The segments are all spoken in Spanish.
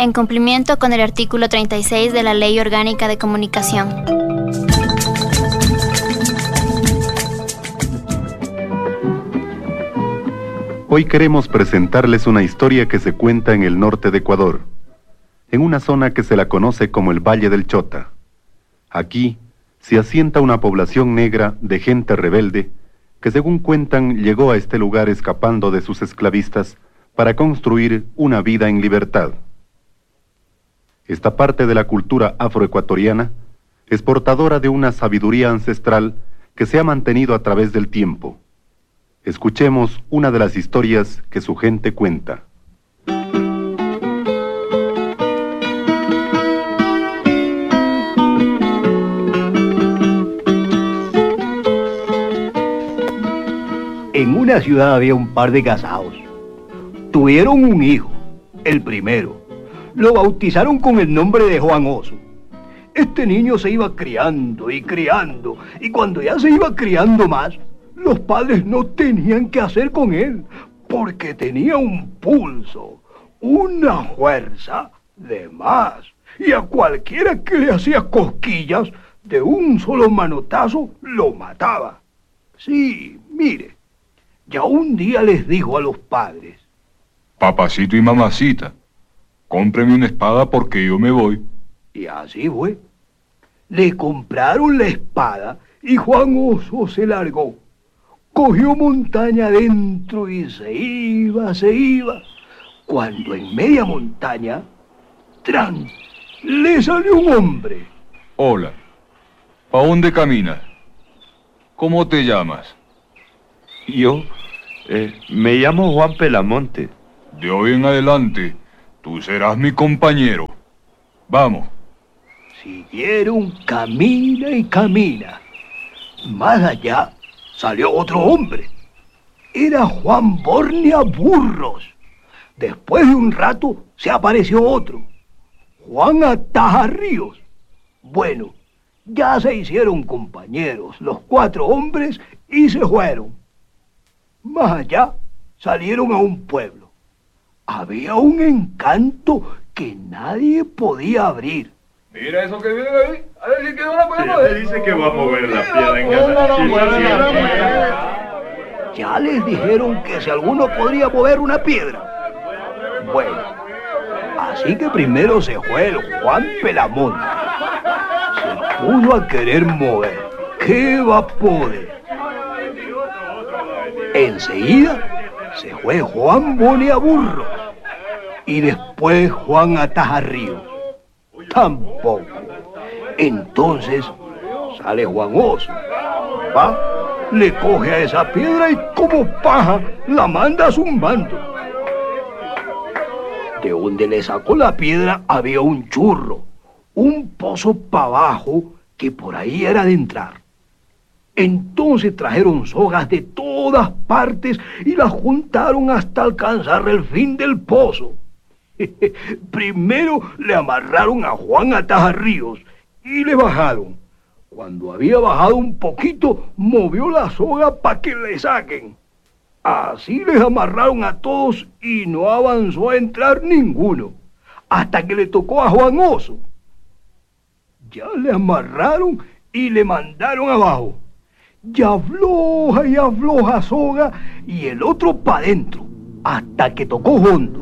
en cumplimiento con el artículo 36 de la Ley Orgánica de Comunicación. Hoy queremos presentarles una historia que se cuenta en el norte de Ecuador, en una zona que se la conoce como el Valle del Chota. Aquí se asienta una población negra de gente rebelde que, según cuentan, llegó a este lugar escapando de sus esclavistas para construir una vida en libertad. Esta parte de la cultura afroecuatoriana es portadora de una sabiduría ancestral que se ha mantenido a través del tiempo. Escuchemos una de las historias que su gente cuenta. En una ciudad había un par de casados. Tuvieron un hijo, el primero. Lo bautizaron con el nombre de Juan Oso. Este niño se iba criando, y cuando ya se iba criando más, los padres no tenían qué hacer con él, porque tenía un pulso, una fuerza de más, y a cualquiera que le hacía cosquillas, de un solo manotazo lo mataba. Sí, mire, ya un día les dijo a los padres: papacito y mamacita, cómpreme una espada porque yo me voy. Y así fue. Le compraron la espada y Juan Oso se largó. Cogió montaña adentro y se iba. Cuando en media montaña, ¡tran!, le salió un hombre. Hola, ¿pa' dónde caminas? ¿Cómo te llamas? Yo me llamo Juan Pelamonte. De hoy en adelante, tú serás mi compañero. Vamos. Siguieron camina y camina. Más allá salió otro hombre. Era Juan Bornea Burros. Después de un rato se apareció otro, Juan Atajarríos. Bueno, ya se hicieron compañeros los 4 hombres y se fueron. Más allá salieron a un pueblo. Había un encanto que nadie podía abrir. Mira eso que viene ahí. A ver si quedó la podemos mover. Él dice que va a mover la piedra en casa. Ya les dijeron que si alguno podría mover una piedra. Bueno, así que primero se fue el Juan Pelamonte. Se puso a querer mover. ¿Qué va a poder? Enseguida se fue Juan Boneaburro y después Juan Atajarríos. Tampoco. Entonces sale Juan Oso. Va, le coge a esa piedra y como paja la manda zumbando. De donde le sacó la piedra había un churro, un pozo para abajo que por ahí era de entrar. Entonces trajeron sogas de todas partes y las juntaron hasta alcanzar el fin del pozo. Primero le amarraron a Juan Atajarríos y le bajaron. Cuando había bajado un poquito, movió la soga para que le saquen. Así les amarraron a todos y no avanzó a entrar ninguno, hasta que le tocó a Juan Oso. Ya le amarraron y le mandaron abajo. Y afloja soga y el otro para adentro, hasta que tocó hondo.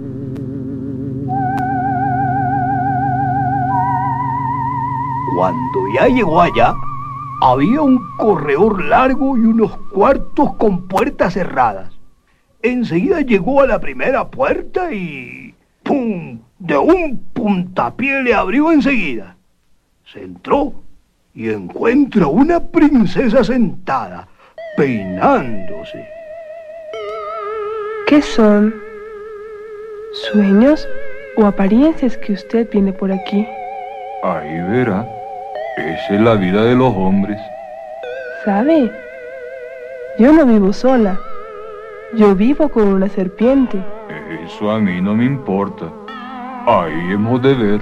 Cuando ya llegó allá, había un corredor largo y unos cuartos con puertas cerradas. Enseguida llegó a la primera puerta y ¡pum!, de un puntapié le abrió enseguida. Se entró y encuentra una princesa sentada, peinándose. ¿Qué son? ¿Sueños o apariencias que usted viene por aquí? Ahí verá. Esa es la vida de los hombres. ¿Sabe? Yo no vivo sola. Yo vivo con una serpiente. Eso a mí no me importa. Ahí hemos de ver.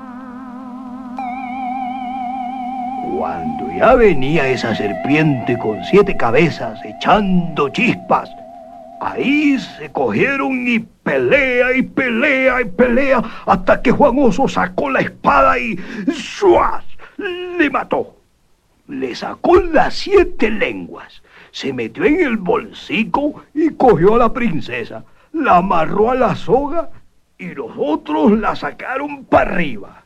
Cuando ya venía esa serpiente con 7 cabezas echando chispas, ahí se cogieron y pelea y pelea hasta que Juan Oso sacó la espada y ¡suas! Le mató. Le sacó las 7 lenguas, se metió en el bolsico y cogió a la princesa, la amarró a la soga y los otros la sacaron para arriba.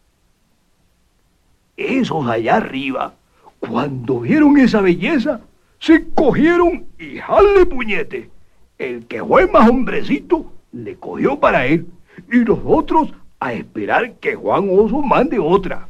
Esos allá arriba, cuando vieron esa belleza, se cogieron y jale puñete. El que fue más hombrecito le cogió para él y los otros a esperar que Juan Oso mande otra.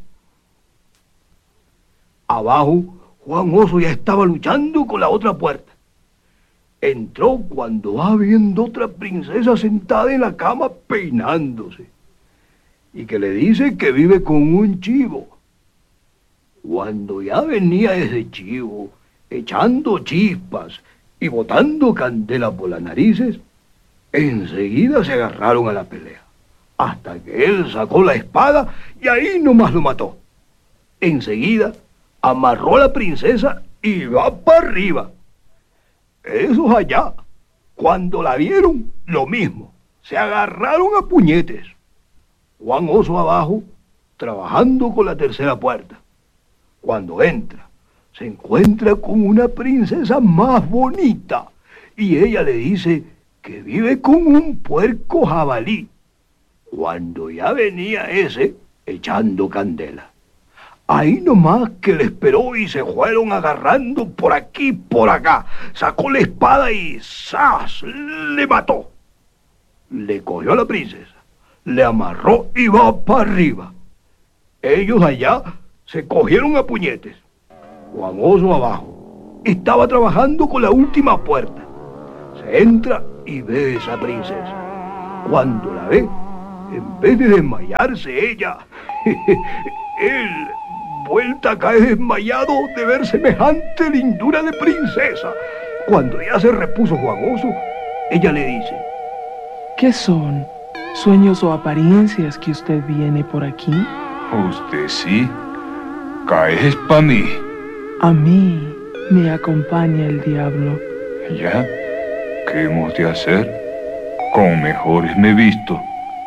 Abajo, Juan Oso ya estaba luchando con la otra puerta. Entró cuando va viendo otra princesa sentada en la cama peinándose y que le dice que vive con un chivo. Cuando ya venía ese chivo echando chispas y botando candela por las narices, enseguida se agarraron a la pelea, hasta que él sacó la espada y ahí nomás lo mató. Enseguida amarró a la princesa y va para arriba. Esos allá, cuando la vieron, lo mismo, se agarraron a puñetes. Juan Oso abajo, trabajando con la tercera puerta. Cuando entra, se encuentra con una princesa más bonita y ella le dice que vive con un puerco jabalí. Cuando ya venía ese echando candela. Ahí nomás que le esperó y se fueron agarrando por aquí, por acá. Sacó la espada y ¡zas! Le mató. Le cogió a la princesa, le amarró y va para arriba. Ellos allá se cogieron a puñetes. Juan Oso abajo estaba trabajando con la última puerta. Se entra y ve a esa princesa. Cuando la ve, en vez de desmayarse ella, él vuelta a caer desmayado de ver semejante lindura de princesa. Cuando ya se repuso Juan Oso, ella le dice: ¿Qué son? ¿Sueños o apariencias que usted viene por aquí? Usted sí, caes pa' mí. A mí me acompaña el diablo. ¿Ya? ¿Qué hemos de hacer? Con mejores me he visto.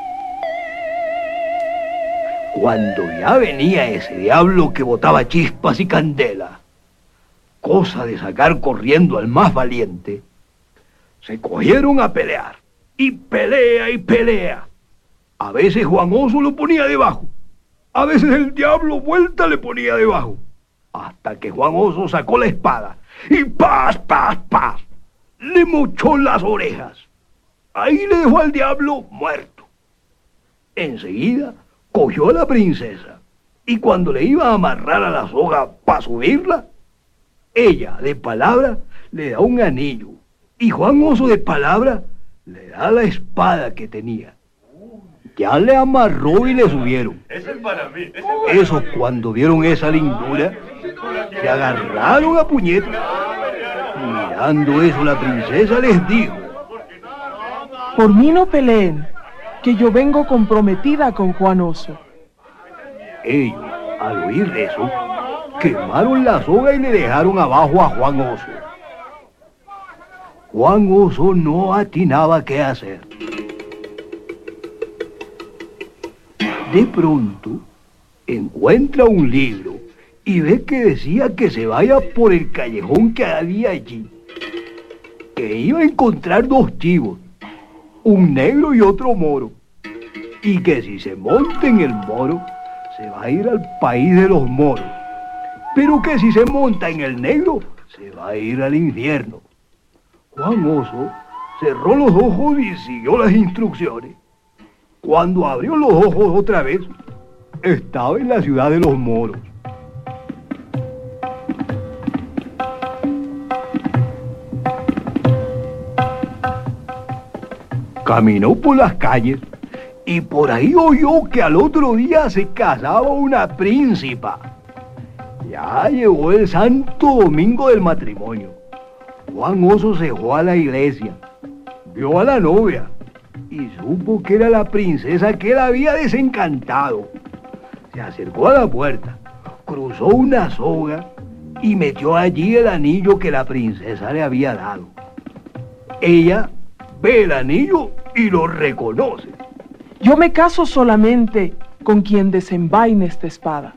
Cuando ya venía ese diablo que botaba chispas y candela, cosa de sacar corriendo al más valiente, se cogieron a pelear, y pelea y pelea. A veces Juan Oso lo ponía debajo, a veces el diablo vuelta le ponía debajo, hasta que Juan Oso sacó la espada y ¡paz, paz, paz! Le mochó las orejas. Ahí le dejó al diablo muerto. Enseguida cogió a la princesa y cuando le iba a amarrar a la soga para subirla, ella de palabra le da un anillo y Juan Oso de palabra le da la espada que tenía. Ya le amarró y le subieron. Esos cuando vieron esa lindura se agarraron a puñetes. Mirando eso la princesa les dijo: Por mí no peleen, que yo vengo comprometida con Juan Oso. Ellos, al oír eso, quemaron la soga y le dejaron abajo a Juan Oso. Juan Oso no atinaba qué hacer. De pronto, encuentra un libro y ve que decía que se vaya por el callejón que había allí, que iba a encontrar 2 chivos, un negro y otro moro, y que si se monta en el moro, se va a ir al país de los moros, pero que si se monta en el negro, se va a ir al infierno. Juan Oso cerró los ojos y siguió las instrucciones. Cuando abrió los ojos otra vez, estaba en la ciudad de los moros. Caminó por las calles y por ahí oyó que al otro día se casaba una príncipa. Ya llegó el santo domingo del matrimonio. Juan Oso se fue a la iglesia, vio a la novia y supo que era la princesa que él había desencantado. Se acercó a la puerta, cruzó una soga y metió allí el anillo que la princesa le había dado. Ella ve el anillo y lo reconoce. Yo me caso solamente con quien desenvaine esta espada.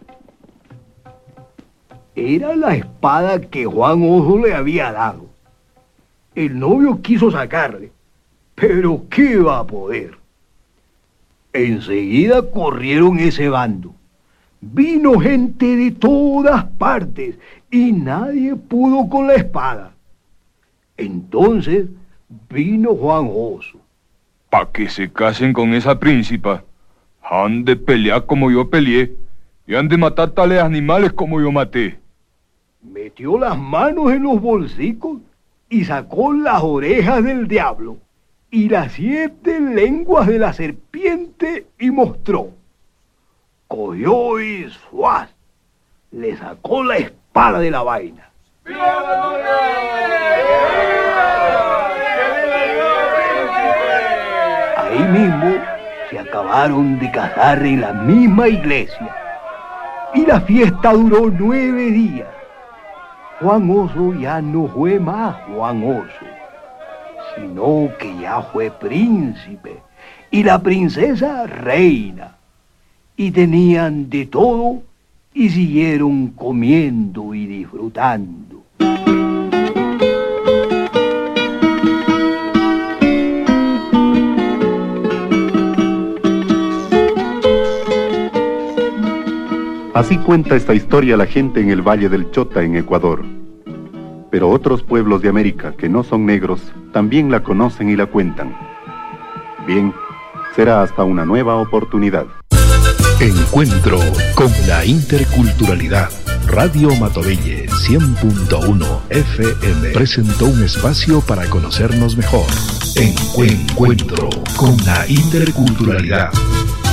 Era la espada que Juan Oso le había dado. El novio quiso sacarle, pero ¿qué va a poder? Enseguida corrieron ese bando. Vino gente de todas partes y nadie pudo con la espada. Entonces vino Juan Oso. Pa' que se casen con esa príncipa. Han de pelear como yo peleé y han de matar tales animales como yo maté. Metió las manos en los bolsicos y sacó las orejas del diablo y las 7 lenguas de la serpiente y mostró. Cogió y ¡suaz! Le sacó la espada de la vaina. Ahí mismo se acabaron de casar en la misma iglesia y la fiesta duró 9 días. Juan Oso ya no fue más Juan Oso, sino que ya fue príncipe y la princesa reina. Y tenían de todo y siguieron comiendo y disfrutando. Así cuenta esta historia la gente en el Valle del Chota, en Ecuador. Pero otros pueblos de América que no son negros también la conocen y la cuentan. Bien, será hasta una nueva oportunidad. Encuentro con la interculturalidad. Radio Matovelle 100.1 FM presentó un espacio para conocernos mejor. Encuentro con la interculturalidad.